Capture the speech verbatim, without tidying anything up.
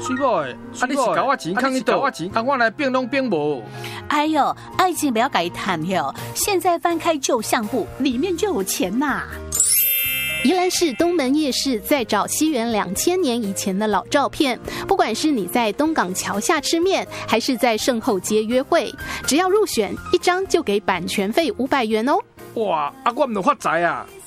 水某的，啊你是交我钱，看你交我钱，啊我来变拢变无。 哎呦，爱情不要改谈哟！现在翻开旧相簿，里面就有钱呐。 宜兰市东门夜市在找西元两千年以前的老照片，不管是你在东港桥下吃面，还是在圣后街约会，只要入选一张就给版权费五百元哦。 哇，啊我唔能发财啊！